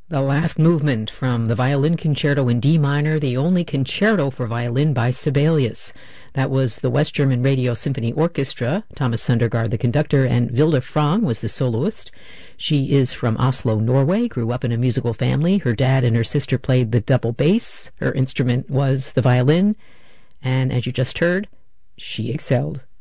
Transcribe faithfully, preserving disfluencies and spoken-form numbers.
The last movement from the Violin Concerto in D minor, the only concerto for violin by Sibelius. That was the West German Radio Symphony Orchestra, Thomas Sundergaard the conductor, and Vilde Frang was the soloist. She is from Oslo, Norway, grew up in a musical family. Her dad and her sister played the double bass. Her instrument was the violin, and as you just heard, she excelled.